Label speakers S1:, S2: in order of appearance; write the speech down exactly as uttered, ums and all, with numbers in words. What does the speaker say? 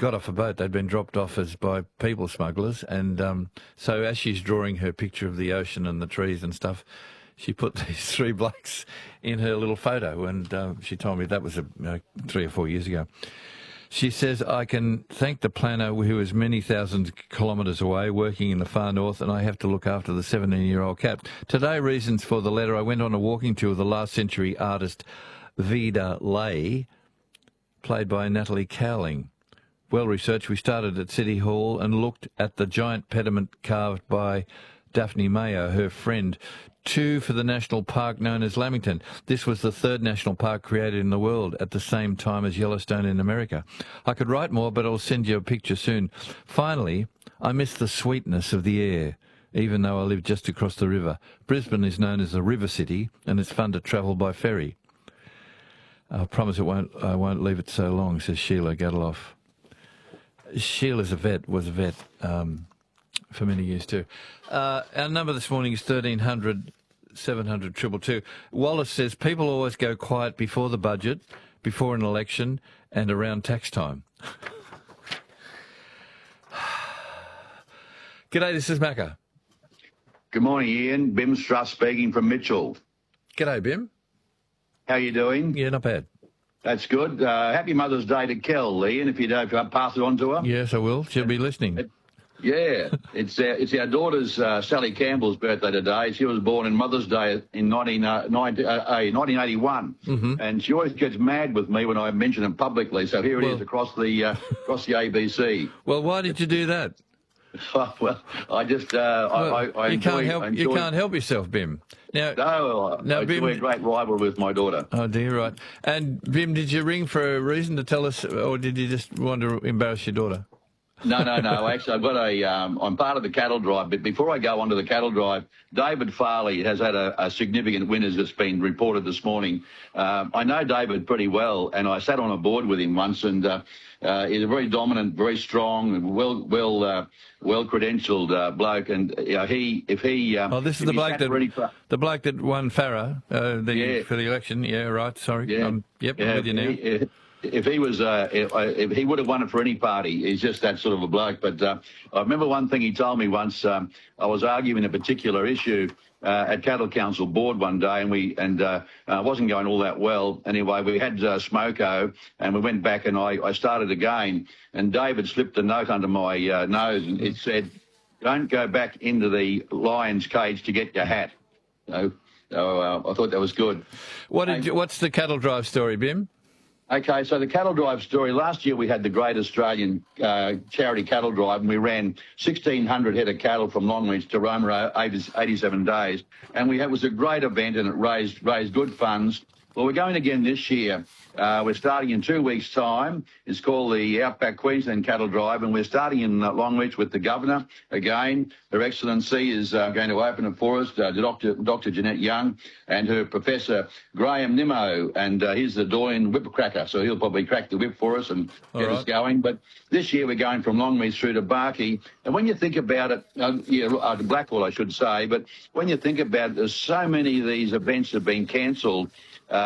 S1: got off a boat. They'd been dropped off as by people smugglers. And um, so as she's drawing her picture of the ocean and the trees and stuff, she put these three blokes in her little photo. And uh, she told me that was a, you know, three or four years ago. She says, I can thank the planner who is many thousands kilometres away working in the far north, and I have to look after the seventeen-year-old cat. Today, reasons for the letter. I went on a walking tour with the last century artist Vida Lay, played by Natalie Cowling. Well researched, we started at City Hall and looked at the giant pediment carved by Daphne Mayo, her friend. Two for the national park known as Lamington. This was the third national park created in the world at the same time as Yellowstone in America. I could write more, but I'll send you a picture soon. Finally, I miss the sweetness of the air, even though I live just across the river. Brisbane is known as the River City, and it's fun to travel by ferry. I promise it won't, I won't leave it so long, says Sheila Gadaloff. Sheila's a vet, was a vet um, for many years too. Uh, our number this morning is thirteen hundred, seven hundred, two two two. Wallace says people always go quiet before the budget, before an election, and around tax time. G'day, this is Macca.
S2: Good morning, Ian. Bim Struss speaking from Mitchell.
S1: G'day, Bim.
S2: How you doing?
S1: Yeah, not bad.
S2: That's good. Uh, happy Mother's Day to Kel, Ian, if you don't pass it on to her.
S1: Yes, I will. She'll be listening.
S2: It, yeah, it's our, it's our daughter's, uh, Sally Campbell's birthday today. She was born in Mother's Day in nineteen, uh, nineteen, uh, nineteen eighty-one, mm-hmm. and she always gets mad with me when I mention it publicly. So here it well, is across the uh, across the A B C.
S1: Well, why did you do that?
S2: Well, I just uh,
S1: well,
S2: I, I
S1: you
S2: enjoy,
S1: can't help
S2: enjoy,
S1: you can't help yourself, Bim. Now,
S2: no,
S1: now,
S2: I
S1: Bim,
S2: enjoy a great rival with my daughter.
S1: Oh dear, right. And Bim, did you ring for a reason to tell us, or did you just want to embarrass your daughter?
S2: No, no, no. Actually, I've got a. Um, I'm part of the cattle drive, but before I go on to the cattle drive, David Farley has had a, a significant win, as it's been reported this morning. Um, I know David pretty well, and I sat on a board with him once, and uh, uh, he's a very dominant, very strong, well, well, uh, well credentialed uh, bloke. And you know, he, if he, um,
S1: oh, this is the bloke that far, the bloke that won Farah uh, the, yeah. for the election. Yeah, right. Sorry.
S2: Yeah.
S1: Um, yep.
S2: Yeah,
S1: I'm with you now.
S2: He, If he was, uh, if, if he would have won it for any party, he's just that sort of a bloke. But uh, I remember one thing he told me once. Um, I was arguing a particular issue uh, at Cattle Council board one day, and we and uh, uh, wasn't going all that well. Anyway, we had uh, smoko, and we went back, and I, I started again. And David slipped a note under my uh, nose, and it said, "Don't go back into the lion's cage to get your hat." So, so uh, I thought that was good.
S1: What did you, what's the cattle drive story, Bim?
S2: Okay, so the cattle drive story. Last year we had the Great Australian uh, Charity Cattle Drive, and we ran sixteen hundred head of cattle from Longreach to Roma, eighty-seven days. And we had, it was a great event, and it raised raised good funds. Well, we're going again this year. Uh, we're starting in two weeks' time. It's called the Outback Queensland Cattle Drive, and we're starting in uh, Longreach with the Governor again. Her Excellency is uh, going to open it for us, uh, Doctor Doctor Jeanette Young, and her Professor Graham Nimmo, and uh, he's the doyen whipcracker, so he'll probably crack the whip for us and get right. us going. But this year we're going from Longreach through to Barkey, and when you think about it, uh, yeah, uh, Blackwell I should say, but when you think about it, there's so many of these events have been cancelled.